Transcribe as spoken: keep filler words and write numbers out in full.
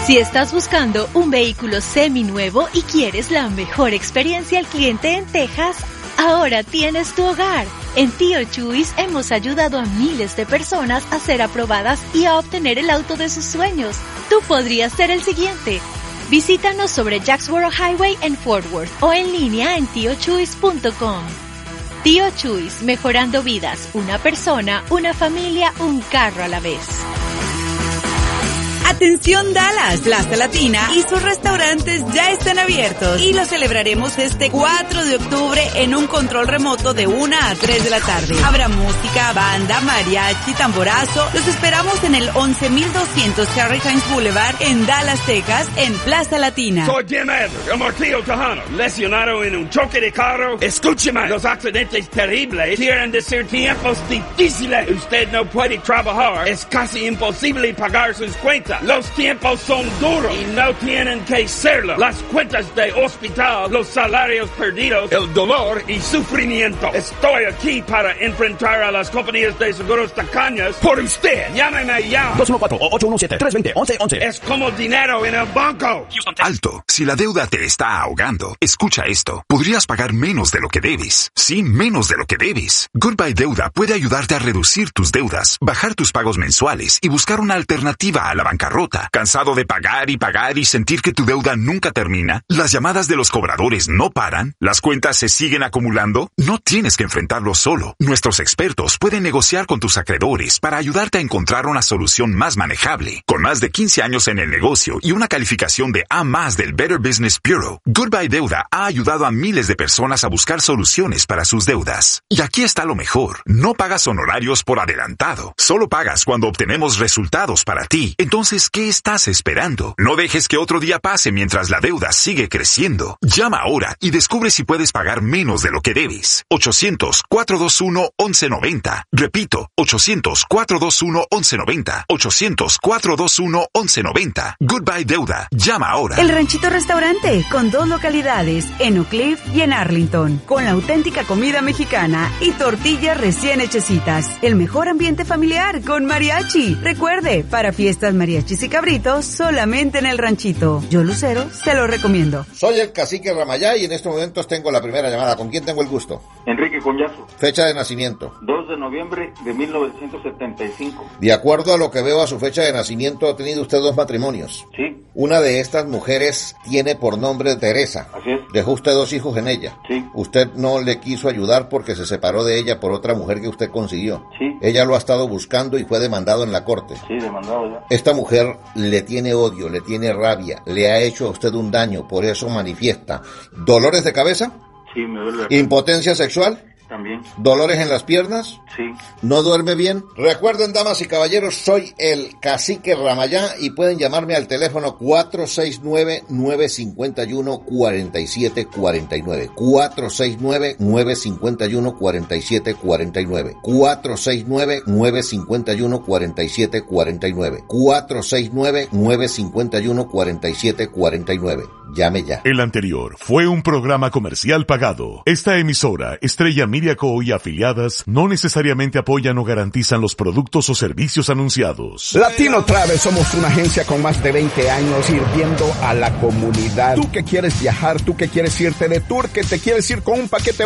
Si estás buscando un vehículo seminuevo y quieres la mejor experiencia al cliente en Texas, ahora tienes tu hogar. En Tío Chuys hemos ayudado a miles de personas a ser aprobadas y a obtener el auto de sus sueños. Tú podrías ser el siguiente. Visítanos sobre Jacksboro Highway en Fort Worth o en línea en tío chuys punto com. Tío Chuys, mejorando vidas, una persona, una familia, un carro a la vez. Atención Dallas, Plaza Latina y sus restaurantes ya están abiertos y lo celebraremos este cuatro de octubre en un control remoto de una a tres de la tarde. Habrá música, banda, mariachi, tamborazo. Los esperamos en el once mil doscientos Harry Hines Boulevard en Dallas, Texas, en Plaza Latina. Soy Jim Adler, el Martillo Tejano, lesionado en un choque de carro. Escúcheme, los accidentes terribles quieren decir tiempos difíciles. Usted no puede trabajar, es casi imposible pagar sus cuentas. Los tiempos son duros y no tienen que serlo. Las cuentas de hospital, los salarios perdidos, el dolor y sufrimiento. Estoy aquí para enfrentar a las compañías de seguros tacañas por usted. Llámeme ya. dos uno cuatro, ocho uno siete, tres dos cero, once once. Es como dinero en el banco. Alto. Si la deuda te está ahogando, escucha esto. Podrías pagar menos de lo que debes. Sí, menos de lo que debes. Goodbye Deuda puede ayudarte a reducir tus deudas, bajar tus pagos mensuales y buscar una alternativa a la bancarrota. ¿Cansado de pagar y pagar y sentir que tu deuda nunca termina? ¿Las llamadas de los cobradores no paran? ¿Las cuentas se siguen acumulando? No tienes que enfrentarlo solo. Nuestros expertos pueden negociar con tus acreedores para ayudarte a encontrar una solución más manejable. Con más de quince años en el negocio y una calificación de A más del Better Business Bureau, Goodbye Deuda ha ayudado a miles de personas a buscar soluciones para sus deudas. Y aquí está lo mejor. No pagas honorarios por adelantado. Solo pagas cuando obtenemos resultados para ti. Entonces, ¿qué estás esperando? No dejes que otro día pase mientras la deuda sigue creciendo. Llama ahora y descubre si puedes pagar menos de lo que debes. ochocientos, cuatro dos uno, once noventa. Repito, ochocientos, cuatro dos uno, once noventa. ochocientos, cuatro dos uno, once noventa. Goodbye Deuda. Llama ahora. El Ranchito Restaurante, con dos localidades, en Oak Cliff y en Arlington, con la auténtica comida mexicana y tortillas recién hechecitas. El mejor ambiente familiar con mariachi. Recuerde, para fiestas mariachi y cabritos, solamente en el Ranchito. Yo, Lucero, se lo recomiendo. Soy el cacique Ramayá y en estos momentos tengo la primera llamada. ¿Con quién tengo el gusto? Enrique Collazo. Fecha de nacimiento. dos de noviembre de mil novecientos setenta y cinco. De acuerdo a lo que veo a su fecha de nacimiento, ha tenido usted dos matrimonios. Sí. Una de estas mujeres tiene por nombre Teresa. Así es. Dejó usted dos hijos en ella. Sí. Usted no le quiso ayudar porque se separó de ella por otra mujer que usted consiguió. Sí. Ella lo ha estado buscando y fue demandado en la corte. Sí, demandado ya. Esta mujer le tiene odio, le tiene rabia, le ha hecho a usted un daño, por eso manifiesta. ¿Dolores de cabeza? Sí, me duele. ¿Impotencia sexual? También. ¿Dolores en las piernas? Sí. ¿No duerme bien? Recuerden, damas y caballeros, soy el cacique Ramayá y pueden llamarme al teléfono cuatro seis nueve, nueve cinco uno, cuatro siete cuatro nueve. cuatro seis nueve, nueve cinco uno, cuatro siete cuatro nueve. cuatro seis nueve, nueve cinco uno, cuatro siete cuatro nueve. cuatro seis nueve, nueve cinco uno, cuatro siete cuatro nueve. Llame ya. El anterior fue un programa comercial pagado. Esta emisora, Estrella Miriaco y afiliadas, no necesariamente apoyan o garantizan los productos o servicios anunciados. Latino Travel, somos una agencia con más de veinte años sirviendo a la comunidad. Tú que quieres viajar, tú que quieres irte de tour, que te quieres ir con un paquete